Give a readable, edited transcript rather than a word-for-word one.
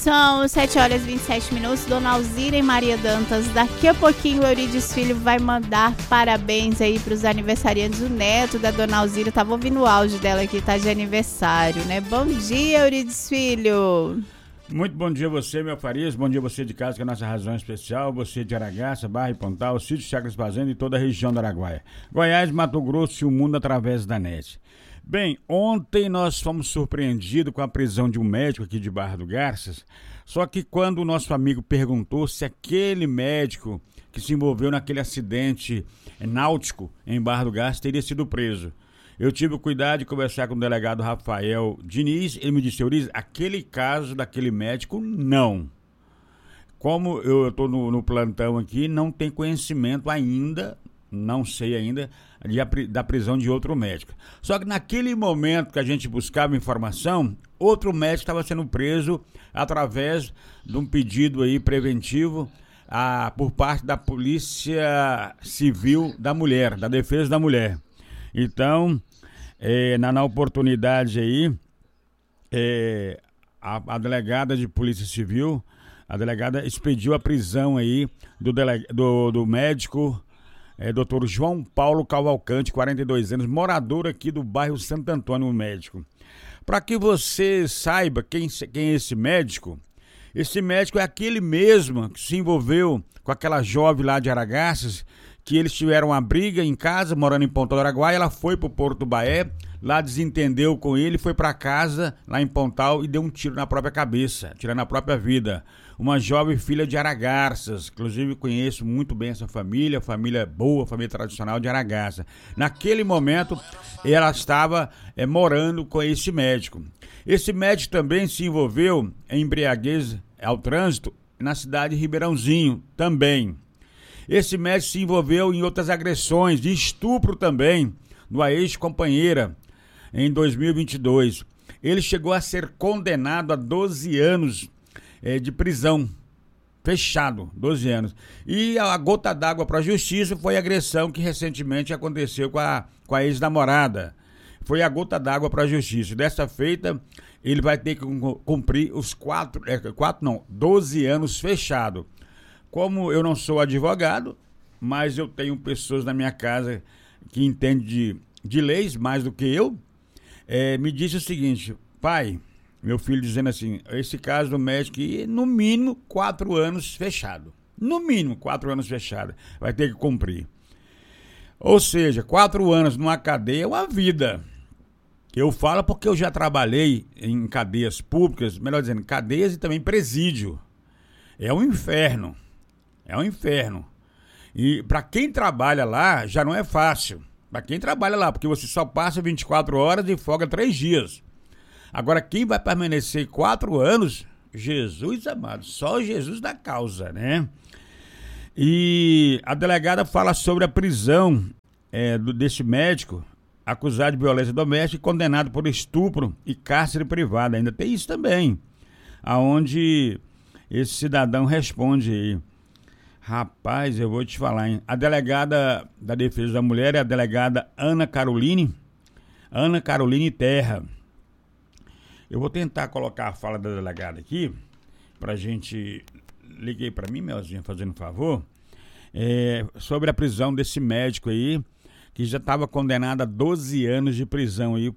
São 7h27. Dona Alzira e Maria Dantas. Daqui a pouquinho o Eurides Filho vai mandar parabéns aí para os aniversariantes. O neto da Dona Alzira, tava ouvindo o áudio dela aqui, tá de aniversário, né? Bom dia, Eurides Filho. Muito bom dia a você, meu Farias. Bom dia a você de casa, que é a nossa razão especial. Você de Aragaça, Barra e Pontal, Sítio Chacras Fazenda e toda a região do Araguaia. Goiás, Mato Grosso e o mundo através da net. Bem, ontem nós fomos surpreendidos com a prisão de um médico aqui de Barra do Garças. Só que quando o nosso amigo perguntou se aquele médico que se envolveu naquele acidente náutico em Barra do Garças teria sido preso, eu tive o cuidado de conversar com o delegado Rafael Diniz. Ele me disse: Eurides, aquele caso daquele médico, não. Como eu estou no plantão aqui, não tem conhecimento ainda, não sei ainda, da prisão de outro médico. Só que naquele momento que a gente buscava informação, outro médico estava sendo preso através de um pedido aí preventivo por parte da Polícia Civil da Mulher, da Defesa da Mulher. Então, na oportunidade aí, a delegada de Polícia Civil, a delegada expediu a prisão aí do médico Dr. João Paulo Cavalcante, 42 anos, morador aqui do bairro Santo Antônio, um médico. Para que você saiba quem é esse médico é aquele mesmo que se envolveu com aquela jovem lá de Aragaças, que eles tiveram uma briga em casa, morando em Pontal do Araguaia. Ela foi pro Porto Baé, lá desentendeu com ele, foi para casa, lá em Pontal, e deu um tiro na própria cabeça, tirando a própria vida. Uma jovem filha de Aragarças, inclusive conheço muito bem essa família boa, família tradicional de Aragaça. Naquele momento, ela estava morando com esse médico. Esse médico também se envolveu em embriaguez ao trânsito na cidade de Ribeirãozinho, também. Esse médico se envolveu em outras agressões, de estupro também, numa ex-companheira, em 2022. Ele chegou a ser condenado a 12 anos de prisão, fechado, 12 anos. E a gota d'água para a justiça foi a agressão que recentemente aconteceu com a ex-namorada. Foi a gota d'água para a justiça. Dessa feita, ele vai ter que cumprir os 12 anos fechado. Como eu não sou advogado, mas eu tenho pessoas na minha casa que entendem de leis mais do que eu, me disse o seguinte: pai, meu filho dizendo assim, esse caso do médico, no mínimo 4 anos fechado. No mínimo 4 anos fechado. Vai ter que cumprir. Ou seja, 4 anos numa cadeia é uma vida. Eu falo porque eu já trabalhei em cadeias públicas, melhor dizendo, cadeias e também presídio. É um inferno. É um inferno. E para quem trabalha lá, já não é fácil. Para quem trabalha lá, porque você só passa 24 horas e folga 3 dias. Agora, quem vai permanecer 4 anos, Jesus amado, só Jesus da causa, né? E a delegada fala sobre a prisão desse médico acusado de violência doméstica e condenado por estupro e cárcere privado. Ainda tem isso também, aonde esse cidadão responde aí. Rapaz, eu vou te falar, hein? A delegada da Defesa da Mulher é a delegada Ana Caroline Terra. Eu vou tentar colocar a fala da delegada aqui, pra gente... Liguei pra mim, Melzinha, fazendo um favor, sobre a prisão desse médico aí, que já estava condenado a 12 anos de prisão aí